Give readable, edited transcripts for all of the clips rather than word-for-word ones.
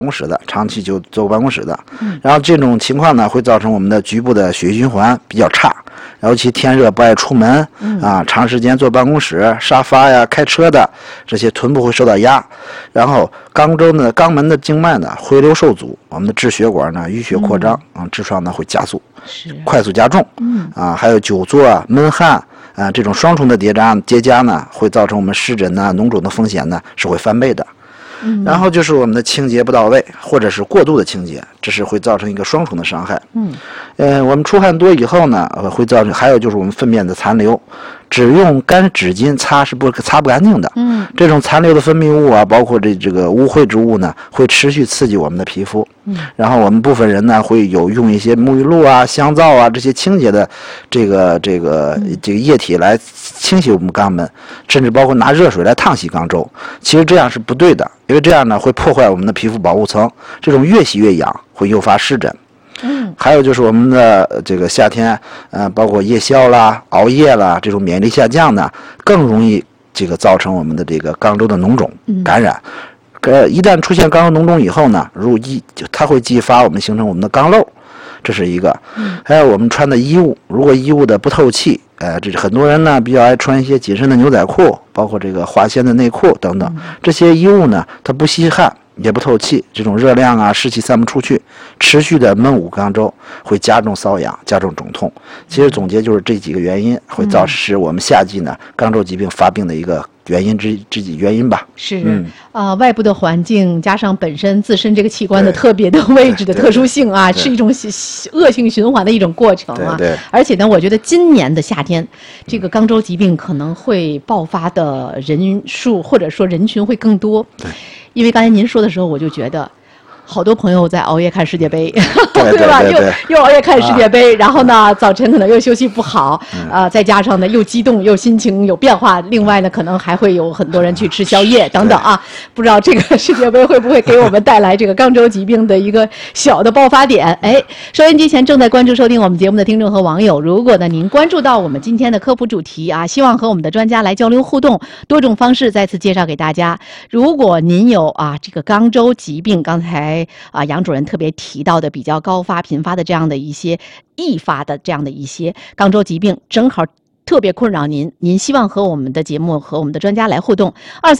公室的，长期就坐办公室的，然后这种情况呢，会造成我们的局部的血液循环比较差，尤其天热不爱出门，长时间坐办公室、沙发呀、开车的这些臀部会受到压，然后肛门的静脉呢回流受阻，我们的支血管呢淤血扩张，痔疮呢会加速，快速加重，还有久坐啊、闷汗。这种双重的叠加呢，会造成我们湿疹呐、脓肿的风险呢是会翻倍的。然后就是我们的清洁不到位，或者是过度的清洁，这是会造成一个双重的伤害。我们出汗多以后呢，会造成还有就是我们粪便的残留，只用干纸巾擦不干净的。这种残留的分泌物啊，包括这个污秽之物呢，会持续刺激我们的皮肤。然后我们部分人呢会用一些沐浴露啊、香皂啊这些清洁的这个液体来清洗我们肛门，甚至包括拿热水来烫洗肛周。其实这样是不对的，因为这样呢会破坏我们的皮肤保护层，这种越洗越痒，会诱发湿疹。还有就是我们的这个夏天，包括夜宵啦、熬夜啦，这种免疫力下降呢，更容易这个造成我们的这个肛周的脓肿感染。一旦出现肛周脓肿以后呢，它会激发我们形成我们的肛瘘，这是一个。还有我们穿的衣物，如果衣物的不透气，这很多人呢比较爱穿一些紧身的牛仔裤，包括这个化纤的内裤等等，这些衣物呢它不吸汗也不透气，这种热量啊湿气散不出去，持续的闷捂肛周会加重瘙痒，加重肿痛。其实总结就是这几个原因会使我们夏季呢肛周疾病发病的一个原因吧。 是外部的环境加上本身自身这个器官的特别的位置的特殊性啊，是一种恶性循环的一种过程啊。 对。 而且呢，我觉得今年的夏天，这个肛周疾病可能会爆发的人数或者说人群会更多。对。因为刚才您说的时候，我就觉得好多朋友在熬夜看世界杯，对吧？又熬夜看世界杯，然后呢，早晨可能又休息不好，再加上呢又激动又心情有变化，另外呢可能还会有很多人去吃宵夜等等啊。不知道这个世界杯会不会给我们带来这个肛周疾病的一个小的爆发点？收音机前正在关注收听我们节目的听众和网友，如果呢您关注到我们今天的科普主题啊，希望和我们的专家来交流互动，多种方式再次介绍给大家。如果您有这个肛周疾病，刚才杨主任特别提到的比较高发频发的这样的一些易发的这样的一些肛周疾病，正好特别困扰您希望和我们的节目和我们的专家来互动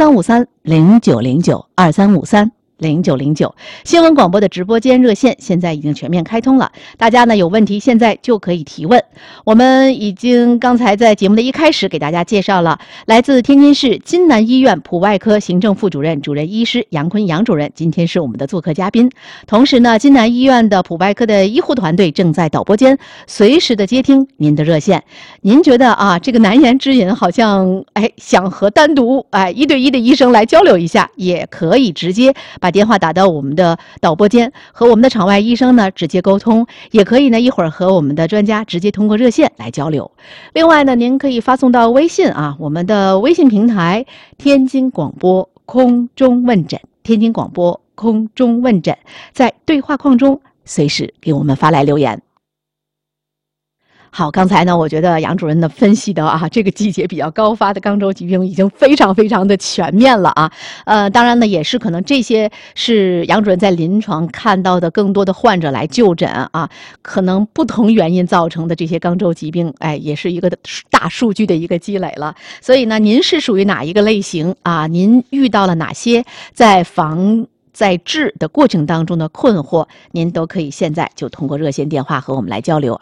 ，23530909，23530909，新闻广播的直播间热线现在已经全面开通了，大家呢有问题现在就可以提问。我们已经刚才在节目的一开始给大家介绍了来自天津市金南医院普外科行政副主任、主任医师杨坤杨主任，今天是我们的做客嘉宾。同时呢，金南医院的普外科的医护团队正在导播间随时的接听您的热线。您觉得这个难言之隐好像想和单独1对1的医生来交流一下，也可以直接把电话打到我们的导播间，和我们的场外医生呢直接沟通，也可以呢一会儿和我们的专家直接通过热线来交流。另外呢，您可以发送到微信我们的微信平台天津广播空中问诊，天津广播空中问诊，在对话框中随时给我们发来留言。好，刚才呢，我觉得杨主任的分析的这个季节比较高发的肛周疾病已经非常非常的全面了当然呢，也是可能这些是杨主任在临床看到的更多的患者来就诊可能不同原因造成的这些肛周疾病，也是一个大数据的一个积累了。所以呢，您是属于哪一个类型您遇到了哪些在治的过程当中的困惑，您都可以现在就通过热线电话和我们来交流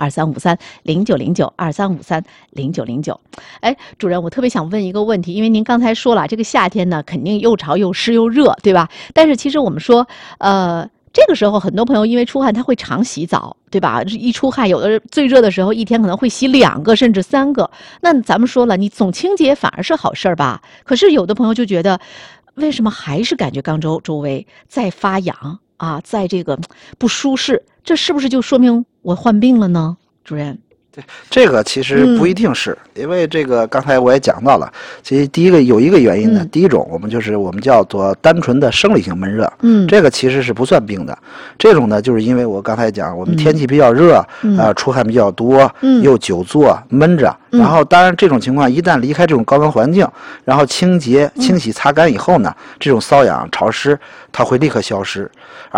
，23530909，23530909。主任，我特别想问一个问题，因为您刚才说了，这个夏天呢肯定又潮又湿又热，对吧？但是其实我们说，这个时候很多朋友因为出汗他会常洗澡，对吧？一出汗，有的最热的时候一天可能会洗2个甚至3个。那咱们说了，你总清洁反而是好事吧？可是有的朋友就觉得，为什么还是感觉肛周周围在发痒在这个不舒适？这是不是就说明我患病了呢？主任？ 这个其实不一定是，因为这个刚才我也讲到了，其实第一个有一个原因呢，第一种我们叫做单纯的生理性闷热，这个其实是不算病的。这种呢，就是因为我刚才讲，我们天气比较热，出汗比较多，又久坐闷着，然后当然这种情况一旦离开这种高温环境，然后清洗擦干以后呢，这种瘙痒潮湿它会立刻消失。